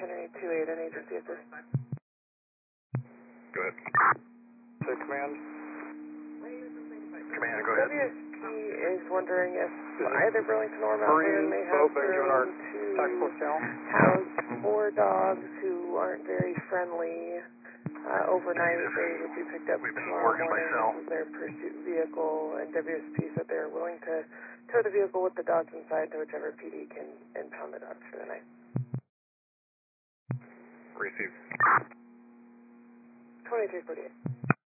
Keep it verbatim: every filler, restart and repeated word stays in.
Henry two eight, an agency assist. Go ahead. Say command. Command, go ahead. W S P is wondering if either Burlington or Mount Marine Vernon may have boat being given our room to tactical channel. house four dogs who aren't very friendly. Uh, overnight, they would be picked up We've been tomorrow working morning myself. with their pursuit vehicle, and W S P said they're willing to tow the vehicle with the dogs inside to whichever P D can impound the dogs for the night. Receive. twenty-three forty-eight.